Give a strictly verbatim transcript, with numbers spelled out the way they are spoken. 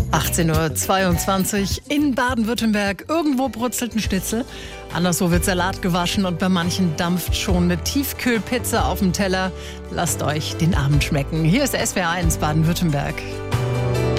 achtzehn Uhr zweiundzwanzig in Baden-Württemberg. Irgendwo brutzelt ein Schnitzel, anderswo wird Salat gewaschen und bei manchen dampft schon eine Tiefkühlpizza auf dem Teller. Lasst euch den Abend schmecken. Hier ist S W R eins Baden-Württemberg.